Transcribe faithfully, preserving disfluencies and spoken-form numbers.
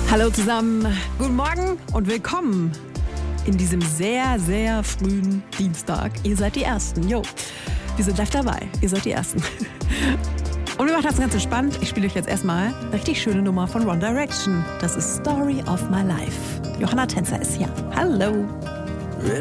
Hallo zusammen, guten Morgen und willkommen in diesem sehr, sehr frühen Dienstag. Ihr seid die Ersten, jo. Wir sind live dabei, ihr seid die Ersten. Und wir machen das ganz spannend. Ich spiele euch jetzt erstmal eine richtig schöne Nummer von One Direction. Das ist Story of My Life. Johanna Tänzer ist hier. Hallo.